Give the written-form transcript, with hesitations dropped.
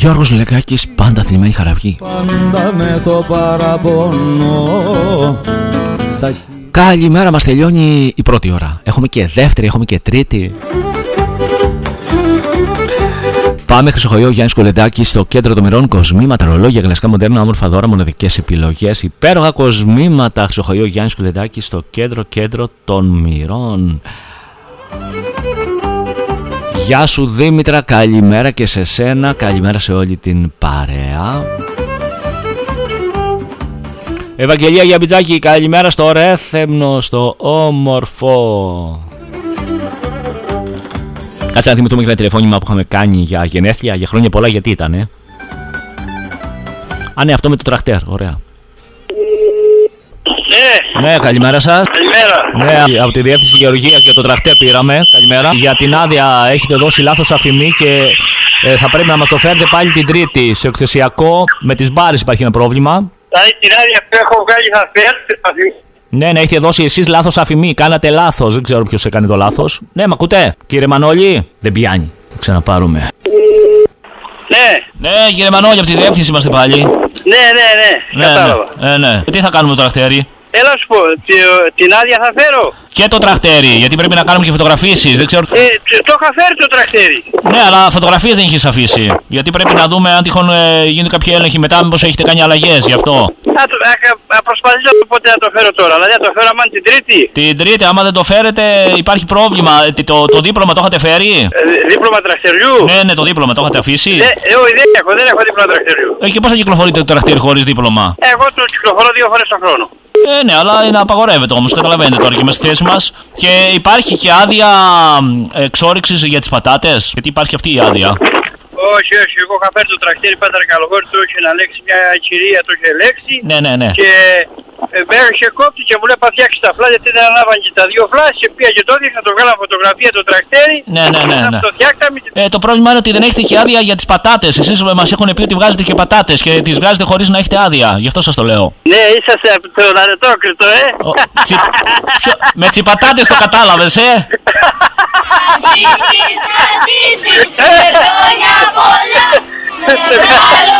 Γιώργος Λεκάκης, πάντα θλιμμένη χαραυγή. Πάντα με το παραπονό. Καλημέρα, μας τελειώνει η πρώτη ώρα. Έχουμε και δεύτερη, έχουμε και τρίτη. Πάμε Χρυσοχοϊό, Γιάννης Κουλεντάκης, στο κέντρο των μοιρών. Κοσμήματα, ρολόγια, γλασικά μοντέρνα, όμορφα δώρα, μοναδικές επιλογές. Υπέροχα κοσμήματα. Χρυσοχοϊό, Γιάννης Κουλεντάκης, στο κέντρο των μοιρών. Γεια σου Δήμητρα, καλημέρα και σε σένα. Καλημέρα σε όλη την παρέα. Ευαγγελία Γιαμπιτζάκη, καλημέρα στο Ρέθεμνο, στο όμορφο. Κάτσε να θυμηθούμε και ένα τηλεφώνημα που είχαμε κάνει για γενέθλια, για χρόνια πολλά, γιατί ήταν. Α, ναι, αυτό με το τραχτέρ, ωραία. Ναι, καλημέρα σας. Καλημέρα. Ναι, από τη Διεύθυνση Γεωργίας για το τραχτέρ πήραμε. Καλημέρα. Για την άδεια έχετε δώσει λάθος αφημί και θα πρέπει να μας το φέρετε πάλι την Τρίτη. Στο εκθεσιακό με τις μπάρες υπάρχει ένα πρόβλημα. Την άδεια που έχω βγάλει θα φέρετε αφημί. Ναι, έχετε δώσει εσείς λάθος αφημί. Κάνατε λάθος. Δεν ξέρω ποιος έκανε το λάθος. Ναι, μ' ακούτε, κύριε Μανώλη. Δεν πιάνει. Θα ξαναπάρουμε. Ναι, κύριε Μανώλη, από τη Διεύθυνση είμαστε πάλι. Ναι. Κατάλαβα. Ναι. Τι θα κάνουμε το τραχτέρι? Έλα σου πω, την άδεια θα φέρω. Και το τραχτέρι, γιατί πρέπει να κάνουμε και φωτογραφίσεις. Δεν ξέρω. Το είχα φέρει το τραχτέρι. Ναι, αλλά φωτογραφίες δεν έχεις αφήσει. Γιατί πρέπει να δούμε αν τυχόν γίνονται κάποιοι έλεγχοι μετά, μήπως έχετε κάνει αλλαγές γι' αυτό. Θα προσπαθήσω πότε να το φέρω τώρα. Δηλαδή θα το φέρω άμα την Τρίτη. Την Τρίτη, άμα δεν το φέρετε, υπάρχει πρόβλημα. Το δίπλωμα το είχατε φέρει? Δίπλωμα τραχτεριού. Ναι, το δίπλωμα το είχατε αφήσει. Δεν έχω δίπλωμα τραχτεριού. Και πώς θα κυκλοφορείτε το τραχτέρι χωρίς δίπλωμα? Εγώ το κυκλοφορώ 2 φορές το χρόνο. Ναι, αλλά είναι απαγορεύεται όμως, καταλαβαίνετε τώρα και με στη θέση μας. Και υπάρχει και άδεια εξόρυξης για τις πατάτες, γιατί υπάρχει αυτή η άδεια. Όχι, εγώ είχα φέρει το τραχτέρι Πάτρα Καλογόρη, το είχε ελέγξει μια κυρία, το είχε ελέγξει. Ναι. Και με είχε κόψει και μου λέει: «Πα φτιάξει τα φλά», γιατί δεν ανάβαν και τα 2 φλά. Και πήγα και το έδειξα, το βγάλα φωτογραφία το τραχτέρι. Ναι. Το φτιάξαμε. Το πρόβλημα είναι ότι δεν έχετε και άδεια για τις πατάτες. Εσείς μας έχουν πει ότι βγάζετε και πατάτες και τις βγάζετε χωρίς να έχετε άδεια. Γι' αυτό σας το λέω. Ναι, είσαστε από τον Αρετόκριτο, Με τσιπατάτες το κατάλαβες, Να ζήσεις, χρόνια πολλά.